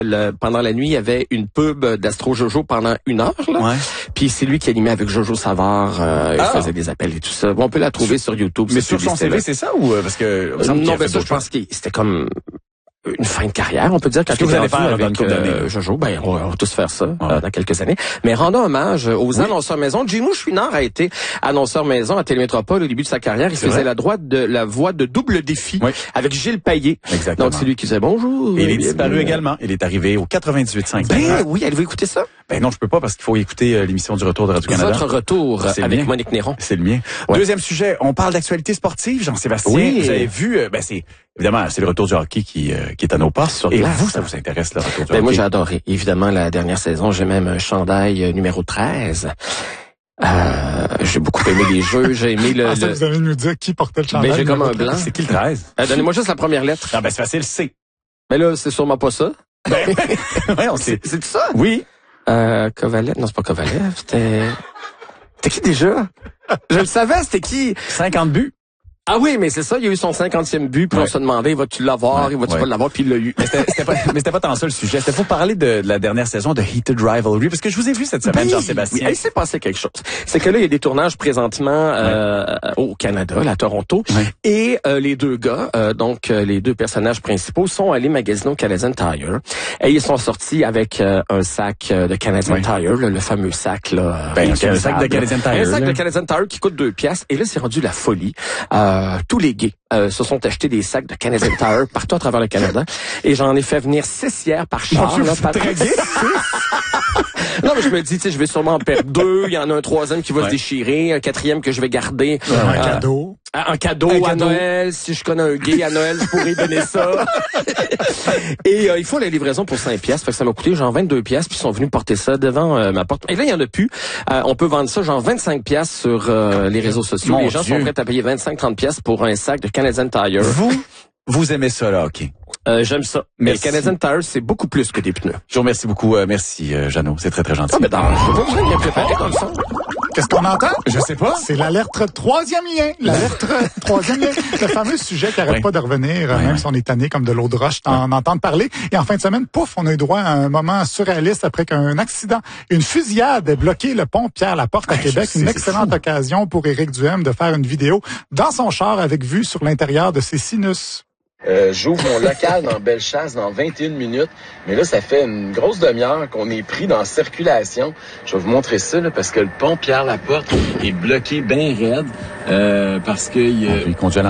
Pendant la nuit, il y avait une pub d'Astro Jojo pendant 1 heure. Là. Ouais. Puis c'est lui qui animait avec Jojo Savard. Il faisait des appels et tout ça. Bon, on peut la trouver sur YouTube. Mais sur son CV, c'est ça ou parce que non, ben ça, je pense que c'était comme une fin de carrière, on peut dire, quand que vous allez faire avec Jojo, ben on va tous faire ça dans quelques années. Mais rendons hommage aux annonceurs maison. Jimou Chouinard a été annonceur maison à Télémétropole au début de sa carrière. Il faisait la voix de Double Défi avec Gilles Payet. Exactement. Donc c'est lui qui disait bonjour. Et il est disparu également. Il est arrivé au 98.5. Ben oui, allez-vous écouter ça? Ben non, je peux pas parce qu'il faut écouter l'émission du Retour de Radio-Canada. Votre retour avec Monique Néron. C'est le mien. Ouais. Deuxième sujet, on parle d'actualité sportive, Jean-Sébastien. Oui. Vous avez vu, évidemment, c'est le retour du hockey qui est à nos portes. Et vous, ça vous intéresse, le retour du hockey? Moi, j'ai adoré. Évidemment, la dernière saison, j'ai même un chandail numéro 13. J'ai beaucoup aimé les jeux, j'ai aimé le... Vous allez nous dire qui portait le chandail? Ben, j'ai comme un blanc. C'est qui le 13? Donnez-moi juste la première lettre. Ah, c'est facile, C. Mais là, c'est sûrement pas ça. C'est ça? Oui. Kovalev. Non, c'est pas Kovalev. C'était qui déjà? Je le savais, c'était qui? 50 buts. Ah oui, mais c'est ça, il y a eu son 50e but, puis on se demandait, vas-tu l'avoir, vas-tu pas l'avoir, puis il l'a eu. Mais c'était pas tant ça le sujet. C'était pour parler de la dernière saison de Heated Rivalry, parce que je vous ai vu cette semaine, Jean-Sébastien. Oui, il s'est passé quelque chose. C'est que là, il y a des tournages présentement au Canada, à Toronto, et les deux gars, donc les deux personnages principaux, sont allés magasiner au Canadian Tire, et ils sont sortis avec un sac de Canadian Tire, le fameux sac là. Un sac de Canadian Tire. Un sac de Canadian Tire qui coûte 2 piastres, et là, c'est rendu la folie. Tous les gays se sont achetés des sacs de Canadian Tire partout à travers le Canada. Et j'en ai fait venir 6 hier par char. Très gay. Non, mais je me dis, tu sais, je vais sûrement en perdre 2. Il y en a un 3e qui va se déchirer, un 4e que je vais garder. Un cadeau. Un cadeau à Noël. Si je connais un gay à Noël, je pourrais donner ça. Et il faut la livraison pour 5 piastres. Fait que ça m'a coûté genre 22 piastres. Puis ils sont venus porter ça devant ma porte. Et là, il y en a plus. On peut vendre ça genre 25 piastres sur les réseaux sociaux. Les gens sont prêts à payer 25-30 piastres pour un sac de Canadian Tire. Vous aimez ça, là, OK. J'aime ça. Mais le Canadian Tire, c'est beaucoup plus que des pneus. Je vous remercie beaucoup. Merci, Jeannot. C'est très, très gentil. Ah, mais je peux pas bien préparé comme ça. Qu'est-ce qu'on entend? Je sais pas. C'est l'alerte 3e lien. L'alerte 3e lien. Le fameux sujet qui n'arrête pas de revenir, même si on est tanné comme de l'eau de roche d'en entendre parler. Et en fin de semaine, pouf, on a eu droit à un moment surréaliste après qu'un accident, une fusillade ait bloqué le pont Pierre-Laporte à Québec. Une excellente occasion pour Éric Duhem de faire une vidéo dans son char avec vue sur l'intérieur de ses sinus. J'ouvre mon local dans Bellechasse dans 21 minutes, mais là, ça fait une grosse demi-heure qu'on est pris dans la circulation. Je vais vous montrer ça, là, parce que le pont Pierre-Laporte est bloqué bien raide, parce que il y a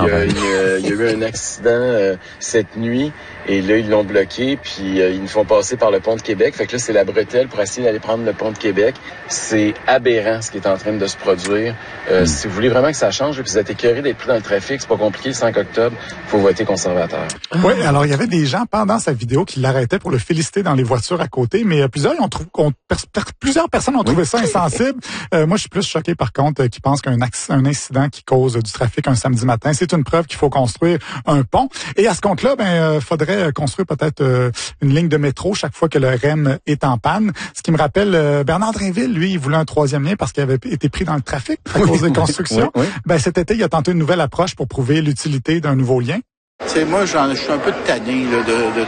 eu un accident cette nuit, et là, ils l'ont bloqué, puis ils nous font passer par le pont de Québec. Fait que là, c'est la bretelle pour essayer d'aller prendre le pont de Québec. C'est aberrant ce qui est en train de se produire. Si vous voulez vraiment que ça change, puis vous êtes écœurés d'être pris dans le trafic, c'est pas compliqué, le 5 octobre, faut voter conservateur. Oui, alors il y avait des gens pendant sa vidéo qui l'arrêtaient pour le féliciter dans les voitures à côté, mais plusieurs personnes ont trouvé ça insensible. Moi, je suis plus choqué par contre qui pensent qu'un incident qui cause du trafic un samedi matin, c'est une preuve qu'il faut construire un pont. Et à ce compte-là, faudrait construire peut-être une ligne de métro chaque fois que le REM est en panne. Ce qui me rappelle Bernard Drinville, lui, il voulait un 3e lien parce qu'il avait été pris dans le trafic à cause des constructions. Cet été, il a tenté une nouvelle approche pour prouver l'utilité d'un nouveau lien. C'est moi, je suis un peu tanné là,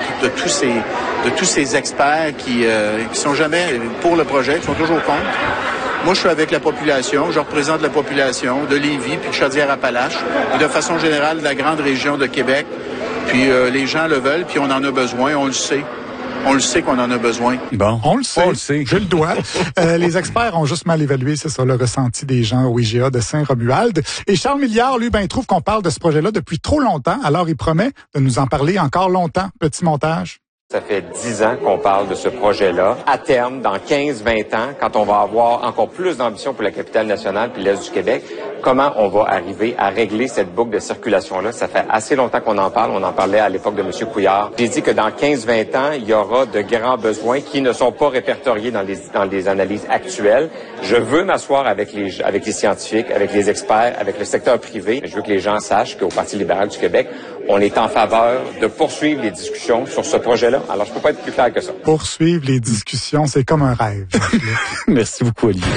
de tous ces experts qui sont jamais pour le projet, qui sont toujours contre. Moi, je suis avec la population, je représente la population de Lévis puis de Chaudière-Appalaches et de façon générale de la grande région de Québec. Puis les gens le veulent, puis on en a besoin, on le sait. On le sait qu'on en a besoin. Bon, on le sait. Je le dois. Les experts ont juste mal évalué, c'est ça, le ressenti des gens au IGA de Saint-Romuald. Et Charles Milliard, lui, trouve qu'on parle de ce projet-là depuis trop longtemps. Alors, il promet de nous en parler encore longtemps. Petit montage. Ça fait 10 ans qu'on parle de ce projet-là. À terme, dans 15-20 ans, quand on va avoir encore plus d'ambition pour la capitale nationale puis l'Est du Québec, comment on va arriver à régler cette boucle de circulation-là? Ça fait assez longtemps qu'on en parle. On en parlait à l'époque de M. Couillard. J'ai dit que dans 15-20 ans, il y aura de grands besoins qui ne sont pas répertoriés dans les analyses actuelles. Je veux m'asseoir avec les scientifiques, avec les experts, avec le secteur privé. Je veux que les gens sachent qu'au Parti libéral du Québec, on est en faveur de poursuivre les discussions sur ce projet-là. Alors, je peux pas être plus clair que ça. Poursuivre les discussions, c'est comme un rêve. Merci beaucoup, Olivier.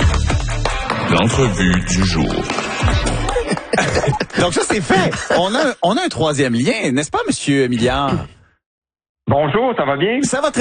L'entrevue du jour. Donc ça, c'est fait. On a un 3e lien, n'est-ce pas, Monsieur Milliard? Bonjour, ça va bien? Ça va très